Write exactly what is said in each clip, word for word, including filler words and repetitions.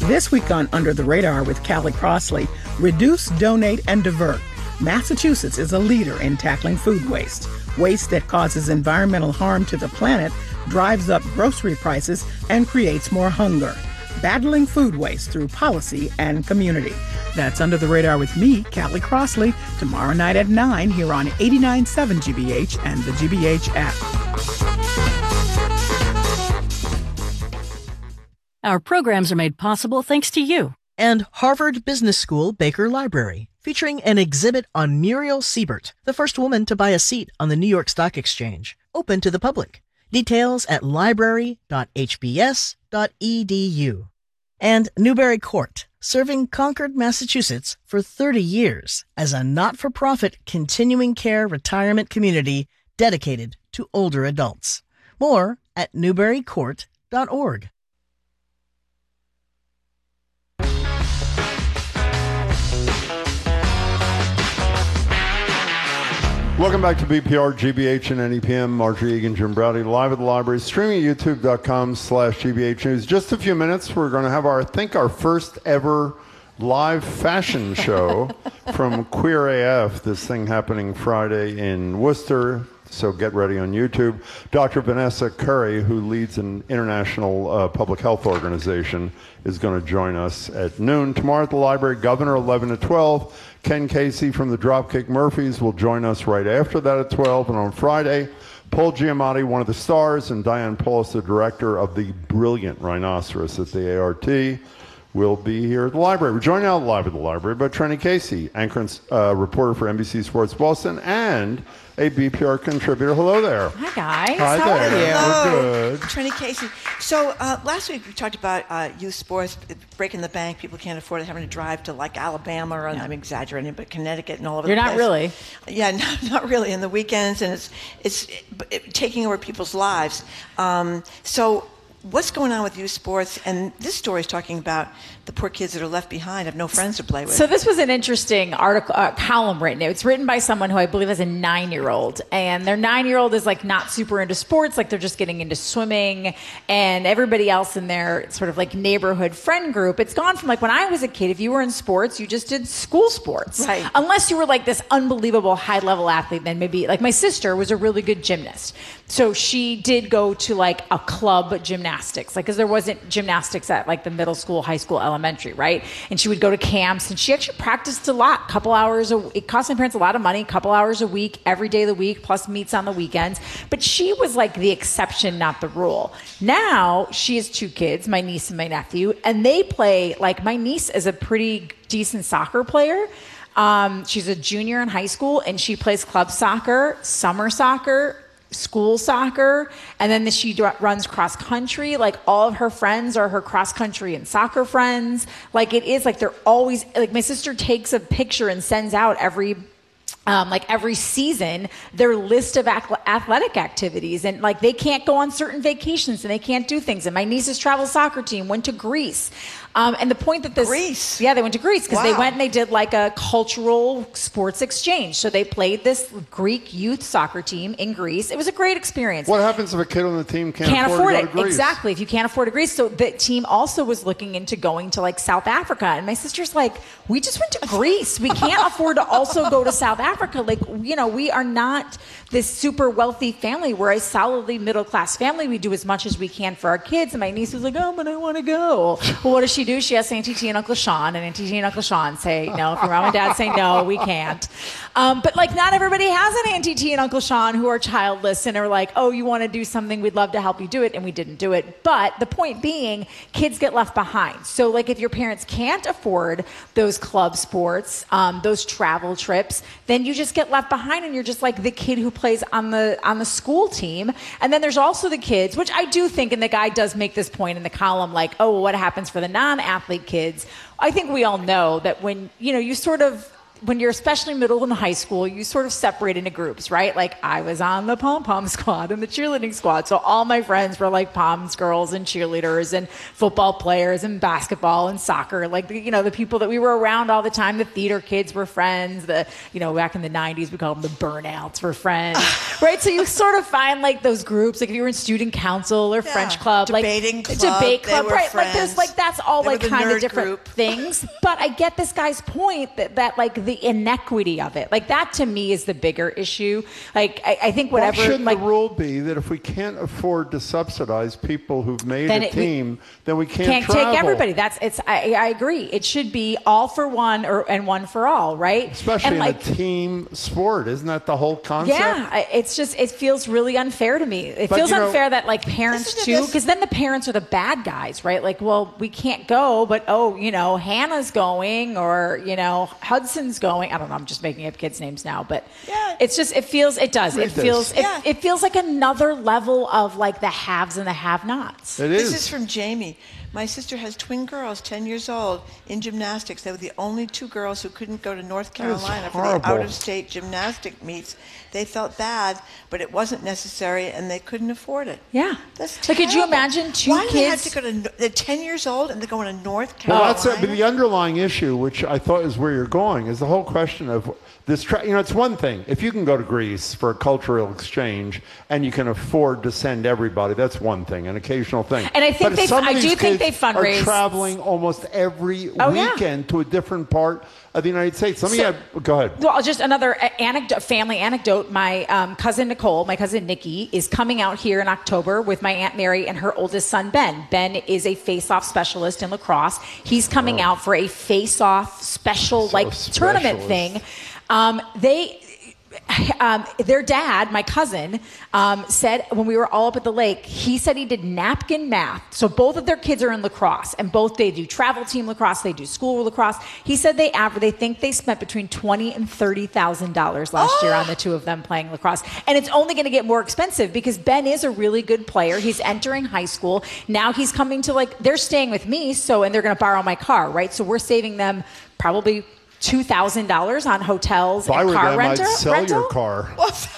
This week on Under the Radar with Callie Crossley, reduce, donate, and divert. Massachusetts is a leader in tackling food waste. Waste that causes environmental harm to the planet, drives up grocery prices, and creates more hunger. Battling food waste through policy and community. That's Under the Radar with me, Callie Crossley, tomorrow night at nine here on eighty-nine point seven G B H and the G B H app. Our programs are made possible thanks to you. And Harvard Business School Baker Library, featuring an exhibit on Muriel Siebert, the first woman to buy a seat on the New York Stock Exchange, open to the public. Details at library dot h b s dot e d u. And Newbury Court, serving Concord, Massachusetts for thirty years as a not-for-profit continuing care retirement community dedicated to older adults. More at newbury court dot org. Welcome back to B P R, G B H, and N E P M. Marjorie Egan, Jim Browdy, live at the library, streaming at youtube.com slash GBH News. Just a few minutes, we're going to have our, I think, our first ever live fashion show from Queer A F. This thing happening Friday in Worcester, so get ready on YouTube. Doctor Vanessa Curry, who leads an international uh, public health organization, is going to join us at noon. Tomorrow at the library, Governor, eleven to twelve. Ken Casey from the Dropkick Murphys will join us right after that at twelve. And on Friday, Paul Giamatti, one of the stars, and Diane Paulus, the director of the brilliant Rhinoceros at the A R T, will be here at the library. We're joined out live at the library by Trenny Casey, anchor and uh, reporter for N B C Sports Boston, and a B P R contributor. Hello there. Hi, guys. Hi How there. are you? We're good. Trenny Casey. So uh, last week we talked about uh, youth sports, breaking the bank. People can't afford it, having to drive to like Alabama or yeah. I'm exaggerating, but Connecticut and all over You're the place. You're not really. Yeah, not, not really. In the weekends, and it's it's it, it, taking over people's lives. Um, so what's going on with youth sports? And this story is talking about the poor kids that are left behind, have no friends to play with. So this was an interesting article, uh, column written. It's written by someone who I believe has a nine-year-old, and their nine-year-old is like not super into sports, like they're just getting into swimming, and everybody else in their sort of like neighborhood friend group. It's gone from like when I was a kid, if you were in sports, you just did school sports, right? Unless you were like this unbelievable high-level athlete, then maybe like my sister was a really good gymnast, so she did go to like a club gymnastics, like because there wasn't gymnastics at like the middle school, high school, elementary, right? And she would go to camps, and she actually practiced a lot, couple hours a week. It cost my parents a lot of money, couple hours a week, every day of the week, plus meets on the weekends. But she was like the exception, not the rule. Now she has two kids, my niece and my nephew, and they play, like my niece is a pretty decent soccer player. Um, she's a junior in high school, and she plays club soccer, summer soccer, school soccer, and then she runs cross country. Like all of her friends are her cross country and soccer friends. Like it is like they're always like my sister takes a picture and sends out every Um, like every season, their list of ac- athletic activities, and like they can't go on certain vacations and they can't do things. And my niece's travel soccer team went to Greece. Um, and the point that this, Greece, yeah, they went to Greece because wow. they went and they did like a cultural sports exchange. So they played this Greek youth soccer team in Greece. It was a great experience. What happens if a kid on the team can't, can't afford, afford to it? go to Greece? Exactly. If you can't afford to Greece, so the team also was looking into going to like South Africa. And my sister's like, we just went to Greece. We can't afford to also go to South Africa. Like, you know, we are not this super wealthy family. We're a solidly middle class family. We do as much as we can for our kids. And my niece was like, oh, but I want to go. Well, what does she do? She has Auntie T and Uncle Sean, and Auntie T and Uncle Sean say, no, if your mom and dad say no, we can't. Um, but like not everybody has an Auntie T and Uncle Sean who are childless and are like, oh, you want to do something? We'd love to help you do it. And we didn't do it. But the point being, kids get left behind. So like if your parents can't afford those club sports, um, those travel trips, then you just get left behind and you're just like the kid who plays on the on the school team. And then there's also the kids, which I do think, and the guy does make this point in the column, like, oh, well, what happens for the non-athlete kids? I think we all know that when, you know, you sort of when you're especially middle and high school, you sort of separate into groups, right? Like I was on the pom-pom squad and the cheerleading squad. So all my friends were like poms girls and cheerleaders and football players and basketball and soccer. Like, the, you know, the people that we were around all the time, the theater kids were friends. The, you know, back in the nineties, we called them the burnouts were friends, right? So you sort of find like those groups, like if you were in student council or yeah. French club, debating like club, debate club, right? Friends. Like there's like, that's all they like kind of different group. things. But I get this guy's point that, that like the inequity of it, like that to me is the bigger issue. Like I, I think whatever. Well, shouldn't like, the rule be that if we can't afford to subsidize people who've made Then a it- team, we then we can't, can't travel. take everybody. That's it's. I, I agree. It should be all for one or and one for all, right? Especially and in like, a team sport, isn't that the whole concept? yeah, I- it's just it feels really unfair to me. It But, feels you know, unfair that like parents Isn't it too, this- because then the parents are the bad guys, right? Like, well, we can't go, but oh, you know, Hannah's going, or you know, Hudson's going. I don't know. I'm just making up kids' names now, but Yeah. it's just it feels it does. Read It this. feels it, Yeah. it feels like another level of like the haves and the have-nots. It This is. is from Jamie. My sister has twin girls, ten years old, in gymnastics. They were the only two girls who couldn't go to North That is Carolina for the horrible. out-of-state gymnastic meets. They felt bad, but it wasn't necessary, and they couldn't afford it. Yeah. That's Like, could you terrible. imagine two Why do they have kids- to go to? They're ten years old and they're going to North Well, Carolina. that's uh, but the underlying issue, which I thought is where you're going, is the whole question of this. Tra- you know, it's one thing if you can go to Greece for a cultural exchange and you can afford to send everybody. That's one thing, an occasional thing. And I think but they- some of I do these think kids they fundraise- are traveling almost every Oh, yeah. weekend to a different part of the United States. Let me So- add, go ahead. Well, just another a- anecdote, family anecdote. My um, cousin Nicole, my cousin Nikki, is coming out here in October with my Aunt Mary and her oldest son Ben. Ben is a face-off specialist in lacrosse. He's coming out for a face-off special, So like tournament specialist. thing. Um, they. Um, their dad, my cousin, um, said when we were all up at the lake, he said he did napkin math. So both of their kids are in lacrosse, and both they do travel team lacrosse, they do school lacrosse. He said they average, they think they spent between twenty and thirty thousand dollars last year on the two of them playing lacrosse, and it's only going to get more expensive because Ben is a really good player. He's entering high school now. He's coming to like they're staying with me, so and they're going to borrow my car, right? So we're saving them probably two thousand dollars on hotels If I and were car them, renter, I'd sell rental. your car.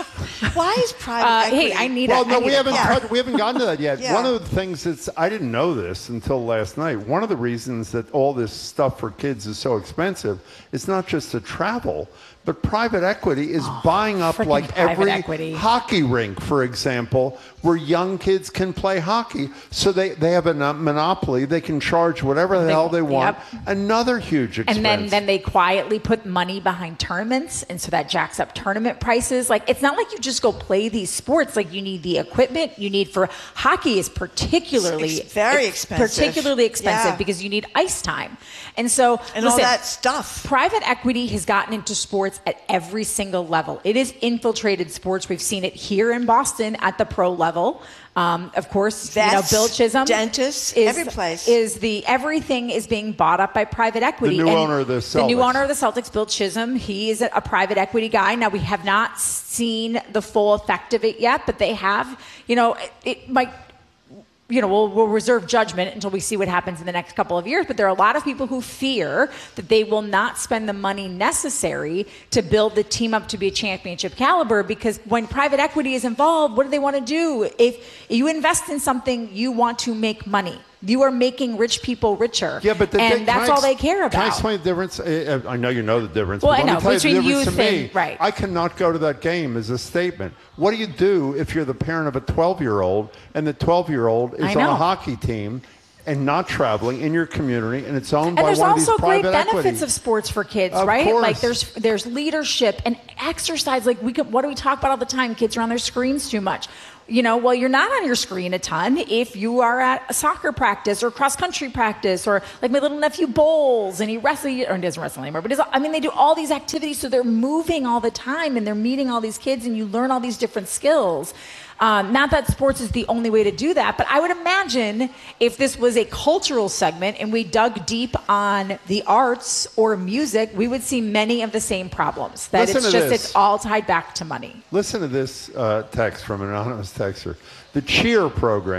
Why is private Uh, equity? hey, I need Well, a, no, I we need a haven't car. cut, we haven't gotten to that yet. Yeah. One of the things that's I didn't know this until last night. One of the reasons that all this stuff for kids is so expensive is not just to travel, but private equity is buying up freaking like private every equity. hockey rink, for example, where young kids can play hockey. So they, they have a non- monopoly. They can charge whatever the They- hell they want. yep. Another huge expense. And then, then they quietly put money behind tournaments, and so that jacks up tournament prices. Like, it's not like you just go play these sports. Like, you need the equipment. You need for hockey is particularly It's very it's expensive. particularly expensive Yeah. because you need ice time. And so, and all listen, that stuff. private equity has gotten into sports at every single level. It has infiltrated sports. We've seen it here in Boston at the pro level. Um, of course, you know, Vets, Bill Chisholm, dentists, is, every place. is the everything is being bought up by private equity. The new And owner of the The new Celtics. owner of the Celtics, Bill Chisholm, he is a, a private equity guy. Now, we have not seen the full effect of it yet, but they have. You know, it, it might. You know, we'll, we'll reserve judgment until we see what happens in the next couple of years. But there are a lot of people who fear that they will not spend the money necessary to build the team up to be a championship caliber. Because when private equity is involved, what do they want to do? If you invest in something, you want to make money. You are making rich people richer. Yeah, but the, and can that's I all ex- they care about. Can I explain the difference? Uh, I know you know the difference. Well, but I let know, me tell you between the difference youth to me. and- right. I cannot go to that game as a statement. What do you do if you're the parent of a twelve-year-old and the twelve-year-old is I on know. a hockey team and not traveling in your community and it's owned And by there's one of these also great private benefits equity? of sports for kids, Of right? course. Like there's there's leadership and exercise. Like we could, what do we talk about all the time? Kids are on their screens too much. You know, well, you're not on your screen a ton if you are at a soccer practice or cross country practice, or like my little nephew bowls and he wrestles, or he doesn't wrestle anymore, but he's, I mean, they do all these activities, so they're moving all the time and they're meeting all these kids and you learn all these different skills. Um, not that sports is the only way to do that, but I would imagine if this was a cultural segment and we dug deep on the arts or music, we would see many of the same problems. That Listen it's to just this. it's all tied back to money. Listen to this uh, text from an anonymous texter. The cheer program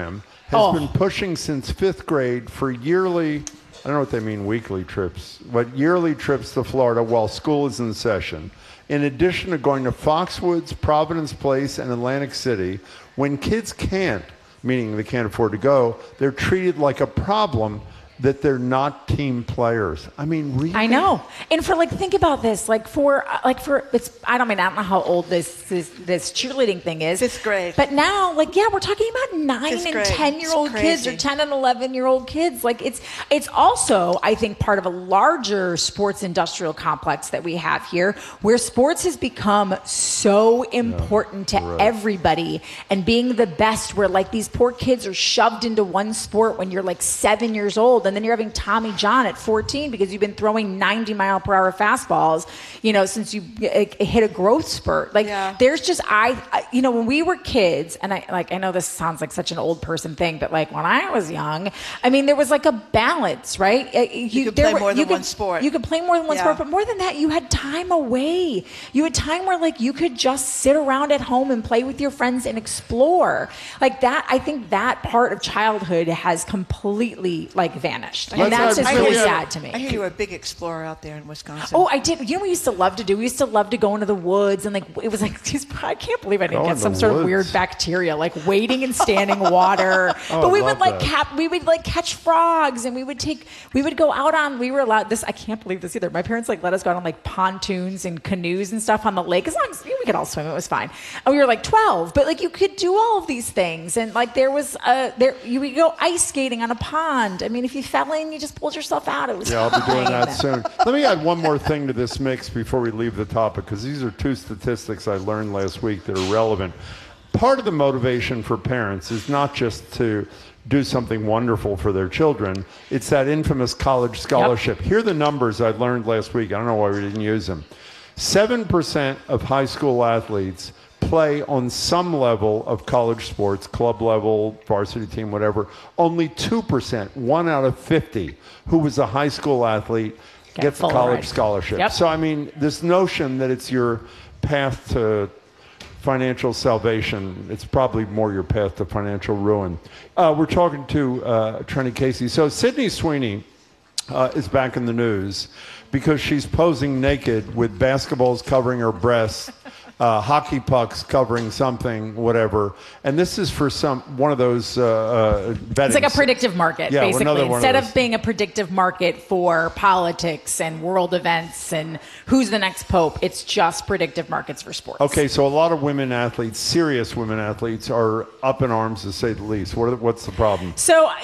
has Oh. been pushing since fifth grade for yearly, I don't know what they mean, weekly trips, but yearly trips to Florida while school is in session. In addition to going to Foxwoods, Providence Place, and Atlantic City, when kids can't, meaning they can't afford to go, they're treated like a problem that they're not team players. I mean, really? I know. And for like, think about this. Like for, like for, it's, I don't mean, I don't know how old this, this, this cheerleading thing is. Fifth grade. But now, like, yeah, we're talking about nine Fifth and grade. ten year old It's kids or crazy. ten and eleven year old kids. Like it's, it's also, I think, part of a larger sports industrial complex that we have here where sports has become so important to right. everybody, and being the best, where like these poor kids are shoved into one sport when you're like seven years old. And then you're having Tommy John at fourteen because you've been throwing ninety mile per hour fastballs, you know, since you uh, hit a growth spurt. Like Yeah. there's just, I, I, you know, when we were kids, and I like, I know this sounds like such an old person thing, but like when I was young, I mean, there was like a balance, right? Uh, You, You could there play were- more you than could- one sport. You could play more than one Yeah. sport, but more than that, you had time away. You had time where like you could just sit around at home and play with your friends and explore. Like that, I think that part of childhood has completely like vanished. And Let's that's have- just I really hear- sad to me. I hear you were a big explorer out there in Wisconsin. Oh, I did. You know what we used to love to do? We used to love to go into the woods, and like it was like, geez, I can't believe I didn't Go get in some the sort of woods. weird bacteria, like wading in standing water. Oh, but we I would love like that. cap, we would like catch frogs, and we would take, we would go out on. We were allowed this. I can't believe this either. My parents like let us go out on like pontoons and canoes and stuff on the lake. As long as we could all swim, it was fine. And we were like twelve, but like you could do all of these things, and like there was a there you would go ice skating on a pond. I mean, if you fell in, you just pulled yourself out. It was Yeah, I'll be doing fine. that soon. Let me add one more thing to this mix before we leave the topic, because these are two statistics I learned last week that are relevant. Part of the motivation for parents is not just to do something wonderful for their children. It's that infamous college scholarship. Here are the numbers I learned last week. I don't know why we didn't use them. seven percent of high school athletes play on some level of college sports, club level, varsity team, whatever. Only two percent, one out of fifty, who was a high school athlete, Get gets a full college ride. scholarship. Yep. So, I mean, this notion that it's your path to financial salvation, it's probably more your path to financial ruin. Uh, we're talking to uh, Trenny Casey. So Sydney Sweeney uh, is back in the news because she's posing naked with basketballs covering her breasts, uh, hockey pucks covering something, whatever. And this is for some one of those uh, uh, betting. It's like a predictive market, Yeah, basically. another one of Instead of, those. being a predictive market for politics and world events and who's the next pope, it's just predictive markets for sports. Okay, so a lot of women athletes, serious women athletes, are up in arms to say the least. What are the, what's the problem? So I,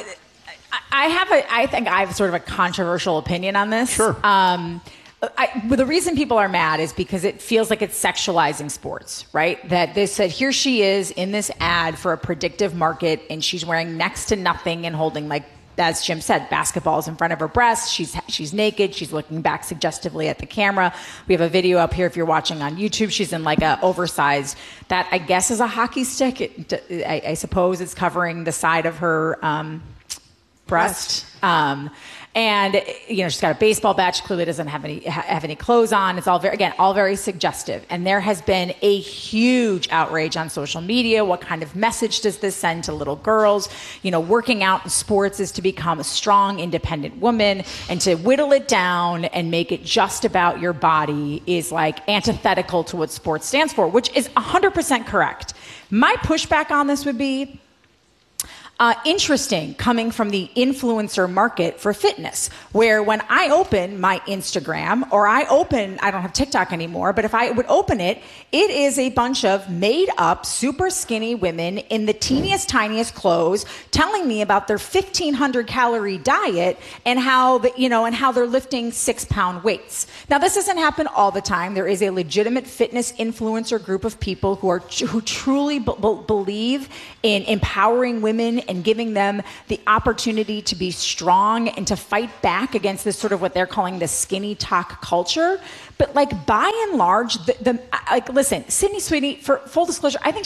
I have a, I think I have sort of a controversial opinion on this. Sure. Um, I, well, the reason people are mad is because it feels like it's sexualizing sports, right? That they said, here she is in this ad for a predictive market, and she's wearing next to nothing and holding, like, as Jim said, basketballs in front of her breasts. She's she's naked. She's looking back suggestively at the camera. We have a video up here if you're watching on YouTube. She's in like a oversized, that I guess is a hockey stick. It, I, I suppose it's covering the side of her um, breast. Um, and you know, she's got a baseball bat. She clearly doesn't have any ha- have any clothes on. It's all very, again, all very suggestive. And there has been a huge outrage on social media. What kind of message does this send to little girls? You know, working out in sports is to become a strong, independent woman, and to whittle it down and make it just about your body is like antithetical to what sports stands for, which is one hundred percent correct. My pushback on this would be, Uh, interesting coming from the influencer market for fitness, where when I open my Instagram or I open, I don't have TikTok anymore, but if I would open it, it is a bunch of made up, super skinny women in the teeniest, tiniest clothes telling me about their fifteen hundred calorie diet and how the, you know, and how they're lifting six pound weights. Now, this doesn't happen all the time. There is a legitimate fitness influencer group of people who are, who truly b- b- believe in empowering women and giving them the opportunity to be strong and to fight back against this sort of what they're calling the skinny talk culture. But like by and large, the, the like, listen, Sydney Sweeney, for full disclosure, I think she's a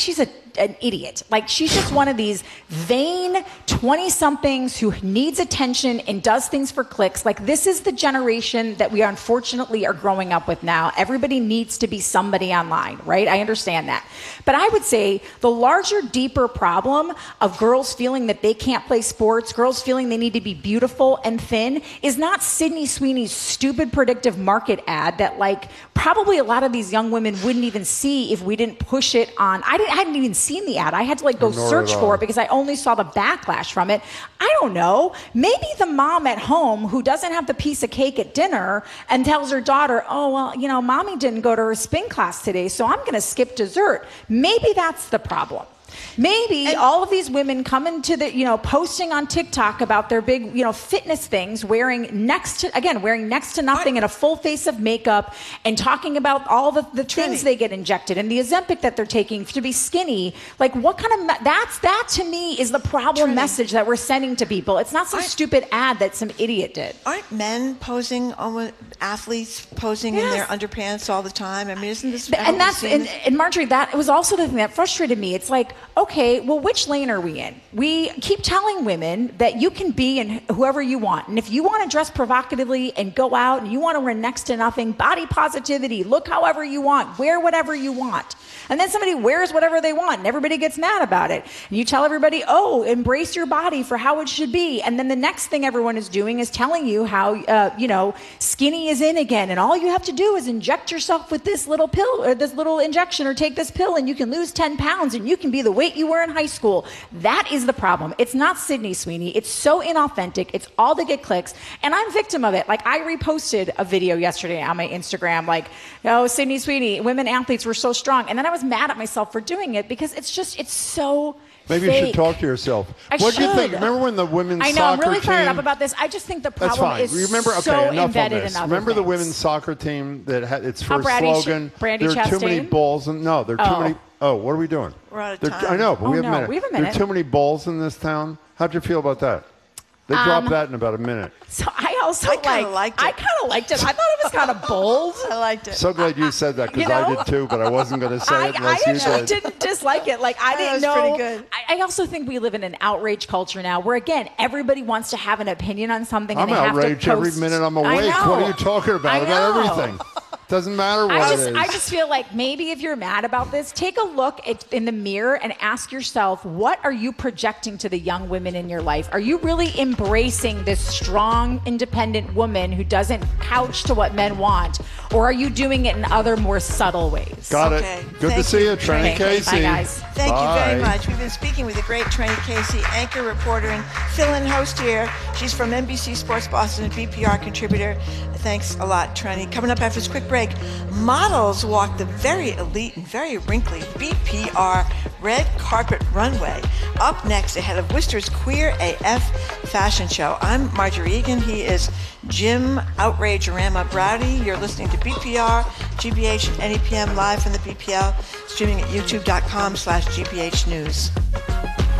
an idiot. Like, she's just one of these vain twenty-somethings who needs attention and does things for clicks. Like, this is the generation that we unfortunately are growing up with now. Everybody needs to be somebody online, right? I understand that. But I would say the larger, deeper problem of girls feeling that they can't play sports, girls feeling they need to be beautiful and thin, is not Sydney Sweeney's stupid predictive market ad that, like, probably a lot of these young women wouldn't even see if we didn't push it on. I, didn't, I hadn't even seen the ad. I had to, like, go Nor search for it because I only saw the backlash from it. I don't know. Maybe the mom at home who doesn't have the piece of cake at dinner and tells her daughter, oh, well, you know, mommy didn't go to her spin class today, so I'm going to skip dessert. Maybe that's the problem. Maybe and all of these women coming to the, you know, posting on TikTok about their big, you know, fitness things, wearing next to, again, wearing next to nothing and a full face of makeup and talking about all the, the things they get injected and the Ozempic that they're taking to be skinny. Like, what kind of, me- that's, that to me is the problem Trini. message that we're sending to people. It's not some aren't, stupid ad that some idiot did. Aren't men posing, almost, athletes posing yes. in their underpants all the time? I mean, isn't this? And that's, and, and Marjorie, that was also the thing that frustrated me. It's like, okay, well, which lane are we in? We keep telling women that you can be in whoever you want. And if you want to dress provocatively and go out and you want to wear next to nothing, body positivity, look however you want, wear whatever you want. And then somebody wears whatever they want and everybody gets mad about it. And you tell everybody, oh, embrace your body for how it should be. And then the next thing everyone is doing is telling you how, uh, you know, skinny is in again. And all you have to do is inject yourself with this little pill or this little injection or take this pill and you can lose ten pounds and you can be the weight you were in high school. That is the problem. It's not Sydney Sweeney. It's so inauthentic. It's all to get clicks. And I'm victim of it. Like, I reposted a video yesterday on my Instagram, like, oh, Sydney Sweeney, women athletes were so strong. And then I was mad at myself for doing it because it's just, it's so Maybe fake. You should talk to yourself. What do you think? Remember when the women's soccer team... I know, I'm really fired up about this. I just think the problem is Remember, okay, so enough embedded on this. in other Remember things. the women's soccer team that had its first Brady slogan, Sh- Brandi there are Chastain? too many balls. In, no, there are oh. too many... Oh, what are we doing? We're out of there, time. I know, but oh, we, have no, a minute. we have a minute. There are too many balls in this town. How'd you feel about that? They Um, dropped that in about a minute. So I also I like, kinda liked it. I kind of liked it. I thought it was kind of bold. I liked it. So glad you said that because You know? I did too, but I wasn't going to say I, it I unless you actually did. didn't dislike it. Like, I That didn't was know. pretty good. I, I also think we live in an outrage culture now where, again, everybody wants to have an opinion on something. I'm and they outraged have to every post. minute I'm I awake. know. What are you talking about? I About know. everything. Doesn't matter what I just, it is. I just feel like maybe if you're mad about this, take a look at, in the mirror and ask yourself, what are you projecting to the young women in your life? Are you really embracing this strong, independent woman who doesn't couch to what men want? Or are you doing it in other more subtle ways? Got Okay. it. Good Thank to see you, you, Tranny Tranny. Casey. Bye, guys. Thank Bye. you very much. We've been speaking with the great Tranny Casey, anchor, reporter, and fill-in host here. She's from N B C Sports Boston and B P R contributor. Thanks a lot, Tranny. Coming up after this quick break, models walk the very elite and very wrinkly B P R red carpet runway. Up next, ahead of Worcester's Queer A F fashion show. I'm Marjorie Egan. He is Jim Outrage-orama Browdy. You're listening to B P R, G B H, and N E P M live from the B P L, streaming at youtube.com slash GBH News.